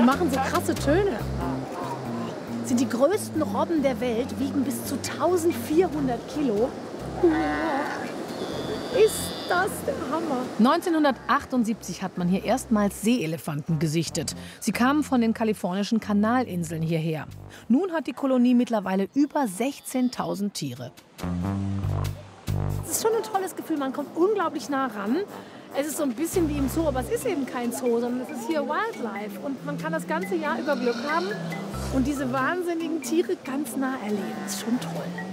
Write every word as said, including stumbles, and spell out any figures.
die machen so krasse Töne. Sind die größten Robben der Welt, wiegen bis zu eintausendvierhundert Kilo. Ist das der Hammer. neunzehnhundertachtundsiebzig hat man hier erstmals Seeelefanten gesichtet. Sie kamen von den kalifornischen Kanalinseln hierher. Nun hat die Kolonie mittlerweile über sechzehntausend Tiere. Es ist schon ein tolles Gefühl, man kommt unglaublich nah ran. Es ist so ein bisschen wie im Zoo, aber es ist eben kein Zoo, sondern es ist hier Wildlife. Und man kann das ganze Jahr über Glück haben und diese wahnsinnigen Tiere ganz nah erleben. Das ist schon toll.